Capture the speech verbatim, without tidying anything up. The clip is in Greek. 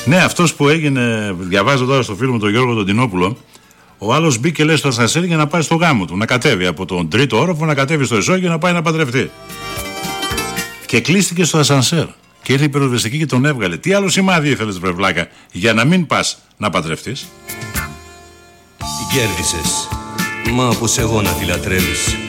Ναι, αυτός που έγινε, διαβάζω τώρα στο φίλο μου τον Γιώργο τον Τινόπουλο, ο άλλος μπήκε λέει στο ασανσέρ για να πάει στο γάμο του, να κατέβει από τον τρίτο όροφο, να κατέβει στο ισόγειο να πάει να παντρευτεί. Και κλείστηκε στο ασανσέρ. Και ήρθε η πυροσβεστική και τον έβγαλε. Τι άλλο σημάδι ήθελες, βρεβλάκα, για να μην πας να παντρευτείς? Την κέρδισες, μα όπως εγώ να τη λατρεύεις.